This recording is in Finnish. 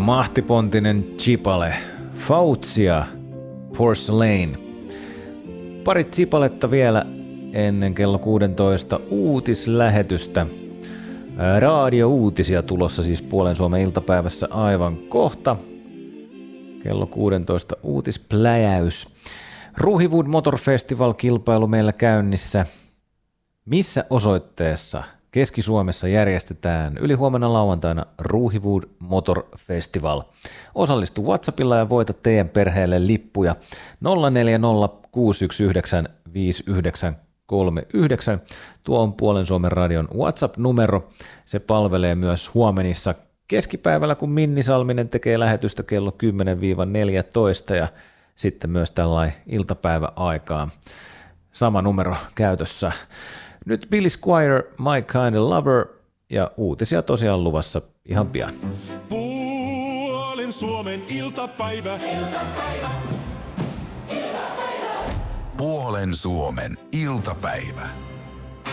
Mahtipontinen Chipale, Fautsia, Porcelain. Pari Chipaletta vielä ennen kello 16 uutislähetystä. Radio-uutisia tulossa siis Puolen Suomen iltapäivässä aivan kohta. Kello 16 uutispläjäys. Ruuhiwood Motor Festival-kilpailu meillä käynnissä. Missä osoitteessa Keski-Suomessa järjestetään ylihuomenna lauantaina Ruuhiwood Motor Festival? Osallistu WhatsAppilla ja voita teidän perheelle lippuja 0406195939. Tuo on Puolen Suomen radion WhatsApp-numero. Se palvelee myös huomenissa keskipäivällä, kun Minni Salminen tekee lähetystä kello 10-14 ja sitten myös tällainen iltapäiväaikaa. Sama numero käytössä. Nyt Billy Squier, My Kind of Lover, ja uutisia tosiaan luvassa ihan pian. Puolen Suomen iltapäivä. Puolen Suomen iltapäivä.